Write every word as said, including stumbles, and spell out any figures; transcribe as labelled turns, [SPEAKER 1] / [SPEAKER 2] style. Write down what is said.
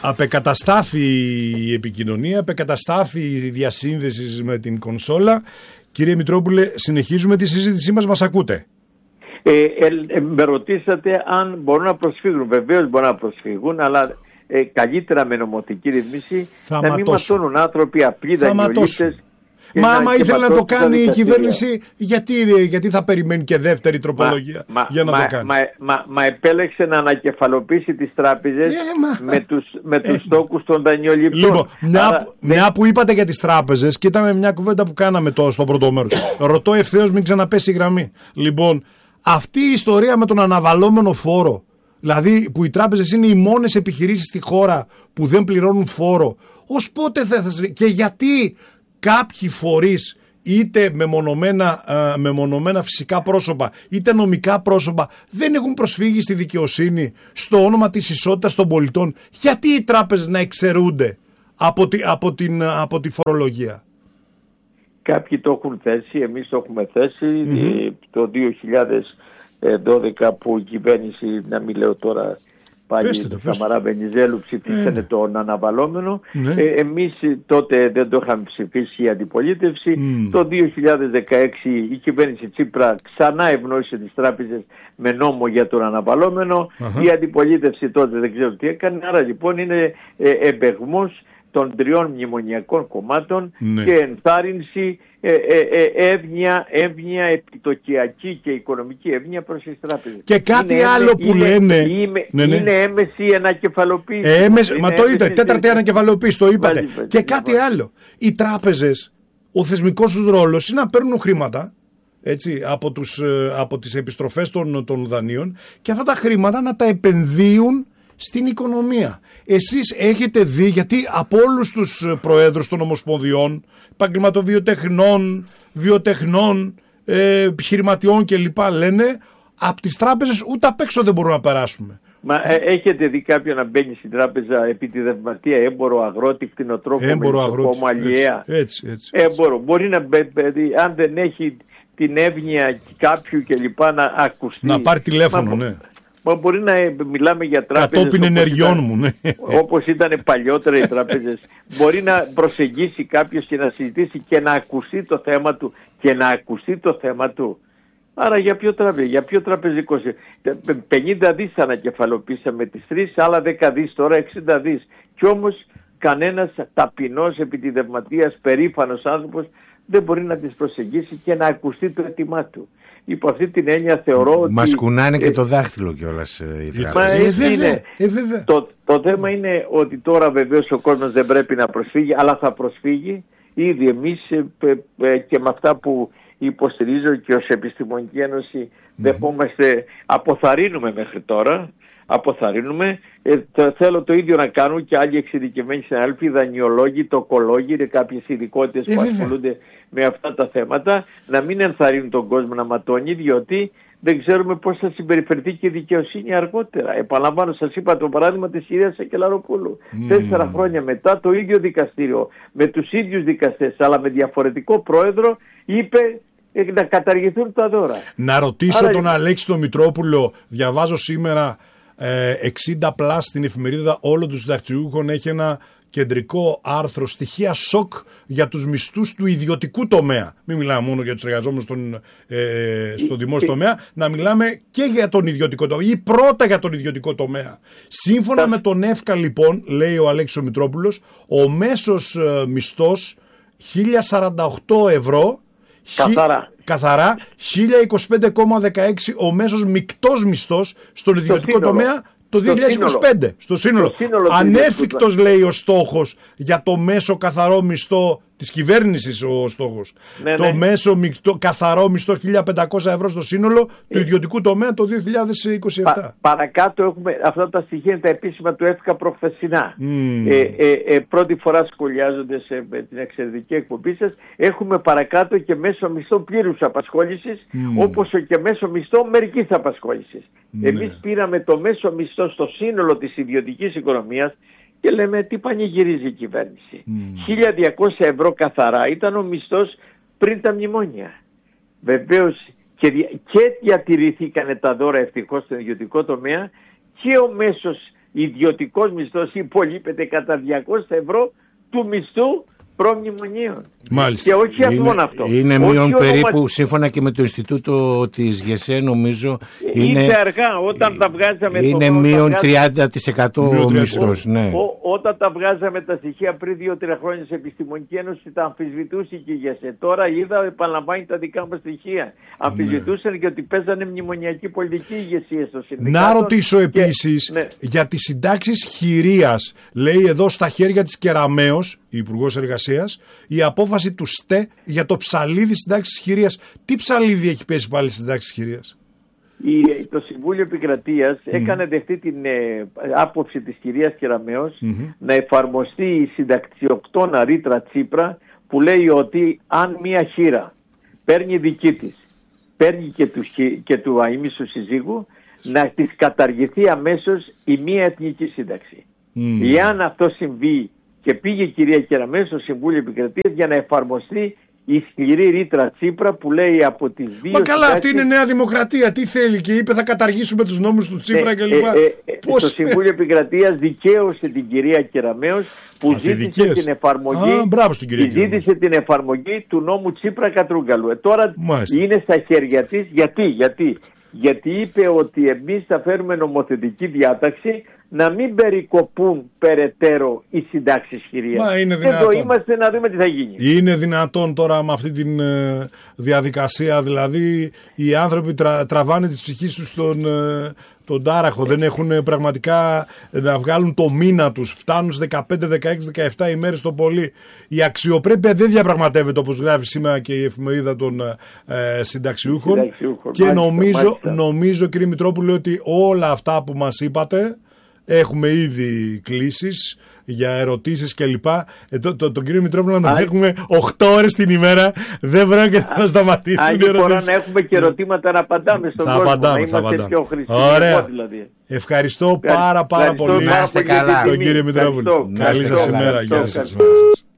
[SPEAKER 1] Απεκαταστάθη η επικοινωνία, απεκαταστάθη η διασύνδεση με την κονσόλα. Κύριε Μητρόπουλε, συνεχίζουμε τη συζήτησή μας, μας ακούτε?
[SPEAKER 2] Ε, ε, ε, με ρωτήσατε αν μπορούν να προσφύγουν. Βεβαίως μπορούν να προσφύγουν, αλλά ε, καλύτερα με νομοθετική ρυθμίση θα να μην ματώνουν άνθρωποι απλοί δανειολήπτες.
[SPEAKER 1] Μα άμα ήθελε να το κάνει η κυβέρνηση, γιατί, γιατί θα περιμένει και δεύτερη τροπολογία
[SPEAKER 2] μα,
[SPEAKER 1] για να
[SPEAKER 2] μα,
[SPEAKER 1] το κάνει?
[SPEAKER 2] Μα, μα, μα επέλεξε να ανακεφαλοποιήσει τις τράπεζες
[SPEAKER 1] ε, μα,
[SPEAKER 2] με τους, με τους
[SPEAKER 1] ε,
[SPEAKER 2] στόκους των δανειοληπτών.
[SPEAKER 1] Λοιπόν, μια,
[SPEAKER 2] Άρα,
[SPEAKER 1] μια δεν... που είπατε για τις τράπεζες, και ήταν μια κουβέντα που κάναμε το, στο πρώτο μέρος. Ρωτώ ευθέως, μην ξαναπέσει η γραμμή. Λοιπόν, αυτή η ιστορία με τον αναβαλώμενο φόρο, δηλαδή που οι τράπεζες είναι οι μόνες επιχειρήσεις στη χώρα που δεν πληρώνουν φόρο, ως πότε θα, θα και γιατί κάποιοι φορείς, είτε μεμονωμένα, ε, μεμονωμένα φυσικά πρόσωπα, είτε νομικά πρόσωπα, δεν έχουν προσφύγει στη δικαιοσύνη στο όνομα της ισότητας των πολιτών? Γιατί οι τράπεζες να εξαιρούνται από τη, από την, από τη φορολογία?
[SPEAKER 2] Κάποιοι το έχουν θέσει, εμείς το έχουμε θέσει
[SPEAKER 1] Mm-hmm.
[SPEAKER 2] το δύο χιλιάδες δώδεκα που η κυβέρνηση, να μην λέω τώρα πάλι,
[SPEAKER 1] πέστε το,
[SPEAKER 2] Σαμαρά Βενιζέλου ψηφίσανε
[SPEAKER 1] ε,
[SPEAKER 2] τον αναβαλώμενο.
[SPEAKER 1] Ναι.
[SPEAKER 2] Ε, εμείς τότε δεν το είχαμε ψηφίσει η αντιπολίτευση. Mm. Το δύο χιλιάδες δεκαέξι η κυβέρνηση Τσίπρα ξανά ευνόησε τις τράπεζες με νόμο για τον αναβαλώμενο. Uh-huh. Η αντιπολίτευση τότε δεν ξέρω τι έκανε. Άρα λοιπόν είναι ε, εμπεγμός των τριών μνημονιακών κομμάτων, ναι, και ενθάρρυνση, ε, ε, ε, εύνοια, εύνοια επιτοκιακή και οικονομική εύνοια προς τις τράπεζες.
[SPEAKER 1] Και κάτι είναι άλλο που
[SPEAKER 2] είναι,
[SPEAKER 1] λένε...
[SPEAKER 2] Είναι, ναι, ναι. είναι έμεση ανακεφαλοποίηση.
[SPEAKER 1] Ε, έμεση, μα το είπατε, τέταρτη ανακεφαλοποίηση, το είπατε. Βάζει, βάζει, και κάτι βάζει. άλλο. Οι τράπεζες, ο θεσμικός τους ρόλος είναι να παίρνουν χρήματα, έτσι, από, τους, από τις επιστροφές των, των δανείων, και αυτά τα χρήματα να τα επενδύουν στην οικονομία. Εσείς έχετε δει, γιατί από όλους τους προέδρους των ομοσπονδιών, επαγγελματοβιοτεχνών, βιοτεχνών, ε, επιχειρηματιών κλπ. Λένε, από τις τράπεζες ούτε απ' έξω δεν μπορούμε να περάσουμε.
[SPEAKER 2] Μα ε, έχετε δει κάποιον να μπαίνει στην τράπεζα επιτιδευματία, έμπορο, αγρότη, κτηνοτρόφο, μελισσοκόμο, αλλιέα?
[SPEAKER 1] Έτσι, έτσι, έτσι.
[SPEAKER 2] Έμπορο. Μπορεί να μπαίνει, αν δεν έχει την εύνοια κάποιου κλπ. Να ακουστεί.
[SPEAKER 1] Να πάρει τηλέφωνο, Μα, ναι.
[SPEAKER 2] Μα μπορεί να μιλάμε για τράπεζες
[SPEAKER 1] κατόπιν ενεργειών μου, ναι.
[SPEAKER 2] όπως ήταν παλιότερα οι τράπεζες. Μπορεί να προσεγγίσει κάποιος και να συζητήσει και να ακουστεί το θέμα του και να ακουστεί το θέμα του. Άρα για ποιο τράπεζα, για ποιο τραπεζικό? πενήντα δις ανακεφαλοποίησαμε τις τρεις, άλλα δέκα δις, τώρα εξήντα δις. Κι όμως κανένας ταπεινός επιτιδευματίας, περήφανος άνθρωπος δεν μπορεί να τις προσεγγίσει και να ακουστεί το αίτημά του. Υπό αυτή την έννοια θεωρώ ότι...
[SPEAKER 3] Μας κουνάνε και το δάχτυλο κιόλας οι
[SPEAKER 2] τράπεζες. Ε, είναι. Ε, το, το θέμα είναι ότι τώρα βεβαίως ο κόσμος δεν πρέπει να προσφύγει, αλλά θα προσφύγει. Ήδη εμείς ε, ε, και με αυτά που υποστηρίζω και ως Επιστημονική Ένωση mm-hmm. δεχόμαστε, αποθαρρύνουμε μέχρι τώρα, αποθαρρύνουμε. Ε, το, θέλω το ίδιο να κάνουν και άλλοι εξειδικευμένοι συνάδελφοι, δανειολόγοι, τοκολόγοι, είναι κάποιες ειδικότητες ε, που ασχολούνται με αυτά τα θέματα, να μην ενθαρρύνουν τον κόσμο να ματώνει, διότι δεν ξέρουμε πώς θα συμπεριφερθεί και η δικαιοσύνη αργότερα. Επαναλαμβάνω, σας είπα το παράδειγμα της κυρίας Σακελαροπούλου. Mm. Τέσσερα χρόνια μετά το ίδιο δικαστήριο, με τους ίδιους δικαστές, αλλά με διαφορετικό πρόεδρο, είπε να καταργηθούν τα δώρα.
[SPEAKER 1] Να ρωτήσω Άρα... τον Αλέξη τον Μητρόπουλο, διαβάζω σήμερα ε, εξήντα πλας στην εφημερίδα όλων των συνταξιούχων, έχει ένα κεντρικό άρθρο, στοιχεία σοκ για τους μισθούς του ιδιωτικού τομέα. Μην μιλάμε μόνο για τους εργαζόμενους στον, ε, στο δημόσιο τομέα, να μιλάμε και για τον ιδιωτικό τομέα ή πρώτα για τον ιδιωτικό τομέα. Σύμφωνα με τον ΕΦΚΑ, λοιπόν, λέει ο Αλέξης ο Μητρόπουλος, ο μέσος ε, μισθός χίλια σαράντα οκτώ ευρώ
[SPEAKER 2] καθαρά.
[SPEAKER 1] Χι, καθαρά, χίλια είκοσι πέντε κόμμα δεκαέξι ο μέσος μεικτός μισθός στον ιδιωτικό τομέα το δύο χιλιάδες είκοσι πέντε. Στο σύνολο. Στο σύνολο. Ανέφικτος, λέει, ο στόχος για το μέσο καθαρό μισθό της κυβέρνησης, ο στόχος. Ναι, το ναι. μέσο μεικτό, καθαρό μισθό χίλια πεντακόσια ευρώ στο σύνολο του ε, ιδιωτικού τομέα το δύο χιλιάδες είκοσι επτά.
[SPEAKER 2] Πα, παρακάτω έχουμε αυτά τα στοιχεία, τα επίσημα του ΕΦΚΑ προχθεσινά. Mm. Ε, ε, ε, πρώτη φορά σχολιάζονται σε με την εξαιρετική εκπομπή σας. Έχουμε παρακάτω και μέσο μισθό πλήρους απασχόλησης, mm. όπως και μέσο μισθό μερικής απασχόλησης. Mm. Εμείς πήραμε το μέσο μισθό στο σύνολο της ιδιωτικής οικονομίας και λέμε τι πανηγυρίζει η κυβέρνηση. Mm. χίλια διακόσια ευρώ καθαρά ήταν ο μισθός πριν τα μνημόνια. Βεβαίως και, δια, και διατηρηθήκανε τα δώρα ευτυχώς στον ιδιωτικό τομέα και ο μέσος ιδιωτικός μισθός υπολείπεται κατά διακόσια ευρώ του μισθού προμνημονίων.
[SPEAKER 1] Μάλιστα.
[SPEAKER 2] Και όχι
[SPEAKER 3] είναι,
[SPEAKER 2] μόνο αυτό.
[SPEAKER 3] Είναι μείον περίπου,
[SPEAKER 2] ονομα...
[SPEAKER 3] σύμφωνα και με το Ινστιτούτο της ΓΕΣΕ, νομίζω. Είναι,
[SPEAKER 2] είναι αργά όταν τα βγάζαμε.
[SPEAKER 3] Είναι μείον τριάντα τοις εκατό ο μισθός. Ναι.
[SPEAKER 2] Ο, όταν τα βγάζαμε τα στοιχεία πριν δύο τρία χρόνια σε Επιστημονική Ένωση, τα αμφισβητούσε και η ΓΕΣΕ. Τώρα είδα, επαναλαμβάνει τα δικά μας στοιχεία. Αμφισβητούσαν ναι. και ότι παίζανε μνημονιακή πολιτική ηγεσία στο συνδικάτο.
[SPEAKER 1] Να ρωτήσω επίσης ναι. για τις συντάξεις χειρίας. Λέει εδώ στα χέρια της Κεραμέως, η Υπουργός Εργασίας, η απόφαση του ΣΤΕ για το ψαλίδι συντάξης χειρίας. Τι ψαλίδι έχει πέσει πάλι στη συντάξεις χειρίας?
[SPEAKER 2] Η, το Συμβούλιο Επικρατείας mm. έκανε δεχτεί την ε, άποψη της κυρίας Κεραμέως mm-hmm. να εφαρμοστεί η συνταξιοκτώνα ρήτρα Τσίπρα, που λέει ότι αν μία χείρα παίρνει δική της, παίρνει και του, και του αείμνηστου συζύγου, να της καταργηθεί αμέσως η μία εθνική σύνταξη. Mm. Εάν αυτό συμβεί και πήγε η κυρία Κεραμέως στο Συμβούλιο Επικρατείας για να εφαρμοστεί η σκληρή ρήτρα Τσίπρα, που λέει από τις δύο...
[SPEAKER 1] Μα καλά, αυτή είναι Νέα Δημοκρατία. Τι θέλει? Και είπε θα καταργήσουμε τους νόμους του Τσίπρα
[SPEAKER 2] ε,
[SPEAKER 1] κλπ.
[SPEAKER 2] Ε, ε, Πώς... Το Συμβούλιο Επικρατείας δικαίωσε την κυρία Κεραμέως που Α, ζήτησε, την εφαρμογή,
[SPEAKER 1] Α, μπράβο στην κυρία
[SPEAKER 2] ζήτησε την εφαρμογή του νόμου Τσίπρα Κατρούγκαλου. Ε, τώρα Μάλιστα. είναι στα χέρια της. Γιατί, γιατί, γιατί είπε ότι εμείς θα φέρουμε νομοθετική διάταξη να μην περικοπούν περαιτέρω οι συντάξεις χειρίας.
[SPEAKER 1] Μα είναι δυνατόν.
[SPEAKER 2] Εδώ είμαστε να δούμε τι θα γίνει.
[SPEAKER 1] Είναι δυνατόν τώρα με αυτή τη ε, διαδικασία, δηλαδή οι άνθρωποι τρα, τραβάνε τις ψυχές τους στον, ε, τον τάραχο, δεν έχουν πραγματικά να βγάλουν το μήνα τους, φτάνουν στις δεκαπέντε, δεκαέξι, δεκαεπτά ημέρες το πολύ. Η αξιοπρέπεια δεν διαπραγματεύεται, όπως γράφει σήμερα και η εφημερίδα των ε, συνταξιούχων. συνταξιούχων και μάλιστα, νομίζω, μάλιστα. νομίζω κύριε Μητρόπουλε ότι όλα αυτά που μας είπατε, έχουμε ήδη κλήσεις για ερωτήσεις κλπ. Ε, το, το, τον κύριο Μητρόπουλο να τον έχουμε οκτώ ώρες την ημέρα. Δεν πρέπει να σταματήσουμε.
[SPEAKER 2] Άλλη φορά να έχουμε και ερωτήματα να απαντάμε στον
[SPEAKER 1] θα
[SPEAKER 2] κόσμο.
[SPEAKER 1] Απαντάμε,
[SPEAKER 2] να είμαστε
[SPEAKER 1] θα
[SPEAKER 2] πιο χρηστικοί.
[SPEAKER 1] Ωραία.
[SPEAKER 2] Δηλαδή.
[SPEAKER 1] Ευχαριστώ πάρα πάρα πολύ
[SPEAKER 3] να είστε καλά
[SPEAKER 1] τον κύριο Μητρόπουλο. Καλή σας ημέρα. Γεια σας.